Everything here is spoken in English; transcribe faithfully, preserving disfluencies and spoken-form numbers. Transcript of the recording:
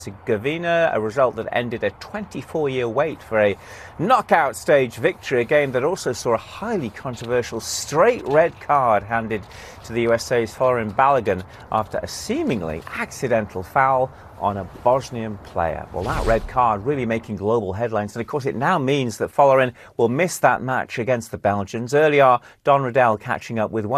Herzegovina, a result that ended a twenty-four year wait for a knockout stage victory, a game that also saw a highly controversial straight red card handed to the U S A's Folarin Balogun after a seemingly accidental foul on a Bosnian player. Well, that red card really making global headlines, and of course it now means that Folarin will miss that match against the Belgians. Earlier, Don Riddell catching up with one